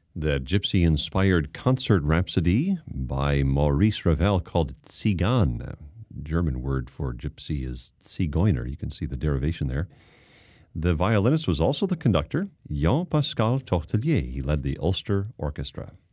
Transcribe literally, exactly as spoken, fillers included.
The gypsy-inspired concert rhapsody by Maurice Ravel called Zigan. German word for gypsy is Zigeuner. You can see the derivation there. The violinist was also the conductor, Jean-Pascal Tortelier. He led the Ulster Orchestra.